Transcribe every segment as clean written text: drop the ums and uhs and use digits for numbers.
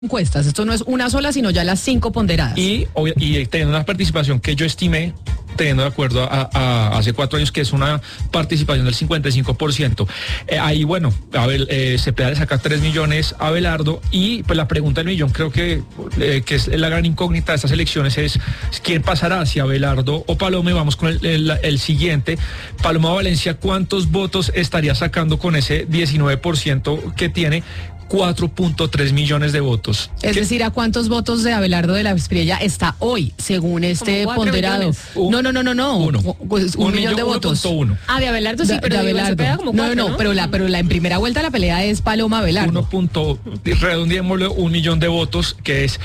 encuestas. Esto no es una sola, sino ya las 5 ponderadas. Y teniendo una participación que yo estimé, teniendo de acuerdo a hace 4 años, que es una participación del 55%. Ahí, bueno, Cepeda le saca 3 millones a Abelardo, y pues la pregunta del millón, creo que es la gran incógnita de estas elecciones, es quién pasará, si Abelardo o Paloma. Y vamos con el siguiente. Paloma Valencia, ¿cuántos votos estaría sacando con ese 19% que tiene? 4.3 millones de votos. Es decir, ¿a cuántos votos de Abelardo de la Espriella está hoy, según este ponderado? No. Pues un millón de votos. 1.1. De Abelardo sí, pero de Cepeda como 4, ¿no? Pero la en primera vuelta la pelea es Paloma Abelardo. Redondeémoslo, 1 millón de votos, que es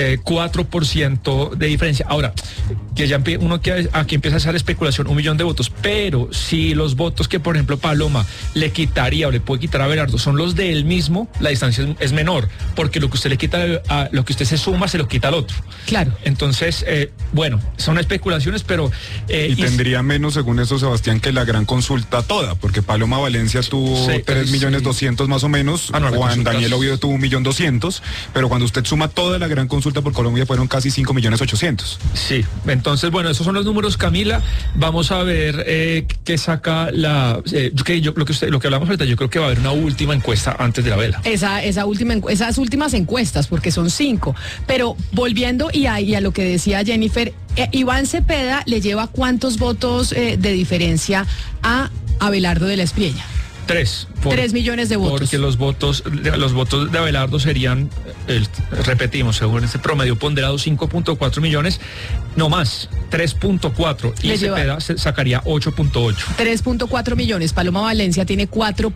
4% de diferencia. Ahora, que ya aquí empieza a hacer especulación, 1 millón de votos, pero si los votos que, por ejemplo, Paloma le quitaría o le puede quitar a Abelardo son los de él mismo, la distancia es menor, porque lo que usted le quita, lo que usted se suma, se lo quita al otro. Claro. Entonces, bueno, son especulaciones, pero... y tendría menos, según eso, Sebastián, que la gran consulta toda, porque Paloma Valencia tuvo 3.200.000 más o menos, Juan Daniel Oviedo tuvo 1.200.000, pero cuando usted suma toda la gran consulta por Colombia fueron casi 5.800.000. Sí, entonces, bueno, esos son los números, Camila. Vamos a ver qué saca lo que hablamos ahorita. Yo creo que va a haber una última encuesta antes de la vela. Esas últimas encuestas, porque son 5. Pero volviendo y a lo que decía Jennifer, Iván Cepeda le lleva ¿cuántos votos de diferencia a Abelardo de la Espriella? 3 millones de votos. Porque los votos de Abelardo serían, repetimos, según este promedio ponderado, 5.4 millones, no más, 3.4, y Cepeda sacaría 8.8. 3.4 millones. Paloma Valencia tiene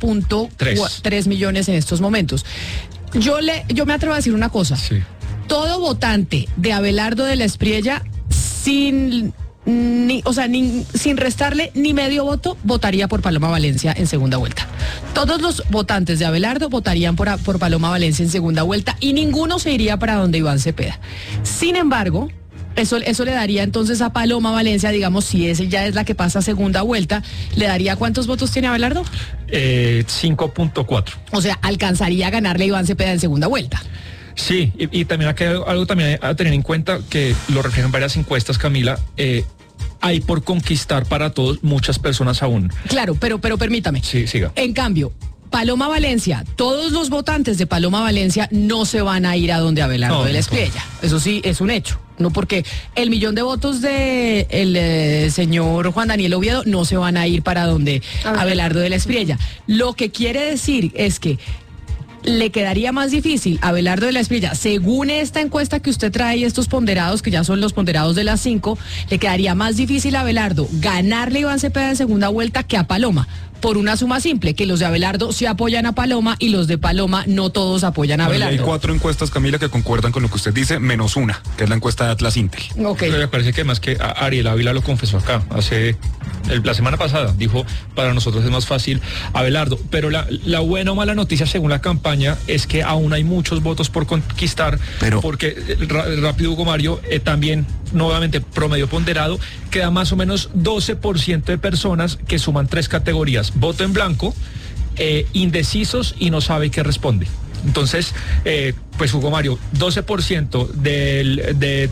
4.3 millones en estos momentos. Yo me atrevo a decir una cosa. Sí. Todo votante de Abelardo de la Espriella, sin restarle ni medio voto, votaría por Paloma Valencia en segunda vuelta. Todos los votantes de Abelardo votarían por Paloma Valencia en segunda vuelta, y ninguno se iría para donde Iván Cepeda. Sin embargo, eso le daría entonces a Paloma Valencia, digamos, si ella es la que pasa a segunda vuelta, ¿le daría cuántos votos tiene Abelardo? 5.4. O sea, alcanzaría a ganarle a Iván Cepeda en segunda vuelta. Sí, y también aquí hay algo también a tener en cuenta, que lo reflejan varias encuestas, Camila. Hay por conquistar para todos muchas personas aún. Claro, pero permítame. Sí, siga. En cambio, Paloma Valencia, todos los votantes de Paloma Valencia no se van a ir a donde Abelardo de la Espriella. Eso sí, es un hecho. No, porque el millón de votos de el señor Juan Daniel Oviedo no se van a ir para donde Abelardo de la Espriella. Lo que quiere decir es que le quedaría más difícil a Abelardo de la Espriella, según esta encuesta que usted trae, estos ponderados, que ya son los ponderados de las 5, le quedaría más difícil a Abelardo ganarle a Iván Cepeda en segunda vuelta que a Paloma, por una suma simple, que los de Abelardo sí apoyan a Paloma y los de Paloma no todos apoyan a Abelardo. Hay 4 encuestas, Camila, que concuerdan con lo que usted dice, menos una, que es la encuesta de Atlas Intel. Okay. Me parece que más que Ariel Ávila lo confesó acá, la semana pasada, dijo, para nosotros es más fácil Abelardo. Pero la buena o mala noticia, según la campaña, es que aún hay muchos votos por conquistar, porque rápido, Hugo Mario, también, nuevamente, promedio ponderado, queda más o menos 12% de personas que suman 3 categorías: voto en blanco, indecisos y no sabe qué responde. Entonces, pues, Hugo Mario, 12% de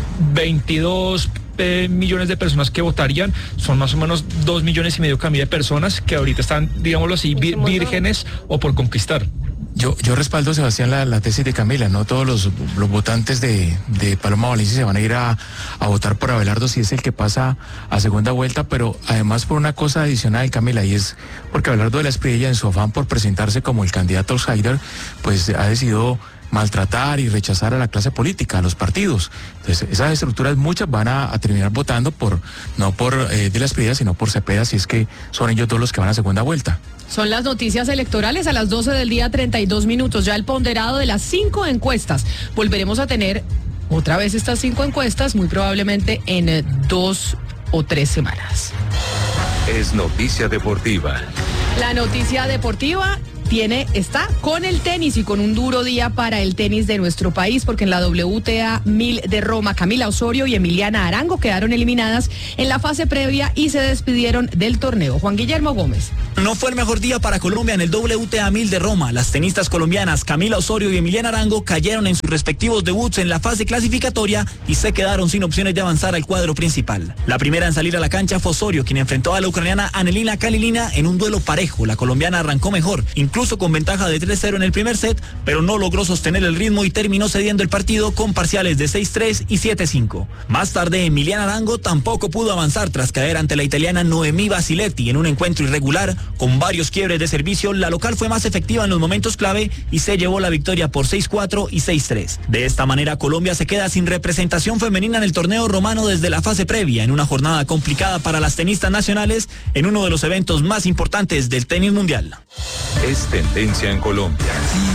22 millones de personas que votarían, son más o menos 2,5 millones, Camila, de personas que ahorita están, digámoslo así, vírgenes o por conquistar. Yo respaldo, Sebastián, la tesis de Camila. No todos los votantes de Paloma Valencia se van a ir a votar por Abelardo si es el que pasa a segunda vuelta, pero además por una cosa adicional, Camila, y es porque Abelardo de la Espriella, en su afán por presentarse como el candidato outsider, pues ha decidido maltratar y rechazar a la clase política, a los partidos. Entonces, esas estructuras muchas van a terminar votando no por de la Espriella, sino por Cepeda, si es que son ellos dos los que van a segunda vuelta. Son las noticias electorales a las 12 del día, 32 minutos. Ya el ponderado de las 5 encuestas. Volveremos a tener otra vez estas 5 encuestas, muy probablemente en 2 o 3 semanas. Es noticia deportiva. La noticia deportiva está con el tenis y con un duro día para el tenis de nuestro país, porque en la WTA 1000 de Roma, Camila Osorio y Emiliana Arango quedaron eliminadas en la fase previa y se despidieron del torneo. Juan Guillermo Gómez. No fue el mejor día para Colombia en el WTA 1000 de Roma. Las tenistas colombianas Camila Osorio y Emiliana Arango cayeron en sus respectivos debuts en la fase clasificatoria y se quedaron sin opciones de avanzar al cuadro principal. La primera en salir a la cancha fue Osorio, quien enfrentó a la ucraniana Anelina Kalilina en un duelo parejo. La colombiana arrancó mejor, incluso con ventaja de 3-0 en el primer set, pero no logró sostener el ritmo y terminó cediendo el partido con parciales de 6-3 y 7-5. Más tarde, Emiliana Arango tampoco pudo avanzar tras caer ante la italiana Noemí Basiletti en un encuentro irregular con varios quiebres de servicio. La local fue más efectiva en los momentos clave y se llevó la victoria por 6-4 y 6-3. De esta manera, Colombia se queda sin representación femenina en el torneo romano desde la fase previa, en una jornada complicada para las tenistas nacionales en uno de los eventos más importantes del tenis mundial. Es tendencia en Colombia.